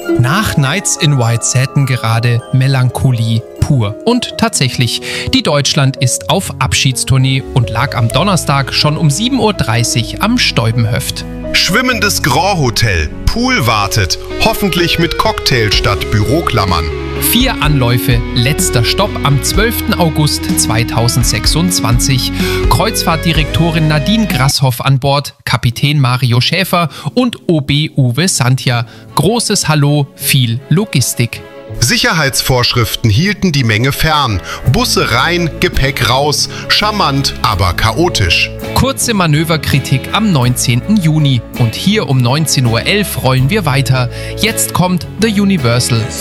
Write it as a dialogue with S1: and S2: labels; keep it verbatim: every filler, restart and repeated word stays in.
S1: Nach Nights in White Satin gerade Melancholie pur. Und tatsächlich, die Deutschland ist auf Abschiedstournee und lag am Donnerstag schon um sieben Uhr dreißig am Stäubenhöft.
S2: Schwimmendes Grand Hotel, Pool wartet, hoffentlich mit Cocktail statt Büroklammern.
S1: Vier Anläufe, letzter Stopp am zwölften August zweitausendsechsundzwanzig. Kreuzfahrtdirektorin Nadine Grasshoff an Bord, Kapitän Mario Schäfer und O B Uwe Santja. Großes Hallo, viel Logistik.
S2: Sicherheitsvorschriften hielten die Menge fern. Busse rein, Gepäck raus. Charmant, aber chaotisch.
S1: Kurze Manöverkritik am neunzehnten Juni. Und hier um neunzehn Uhr elf rollen wir weiter. Jetzt kommt The Universal